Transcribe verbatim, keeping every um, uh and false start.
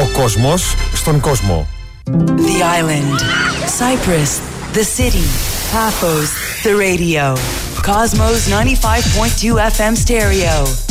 Ο κόσμος στον κόσμο. The island, Cyprus, the city, Paphos, the radio. Cosmos ninety-five point two F M stereo.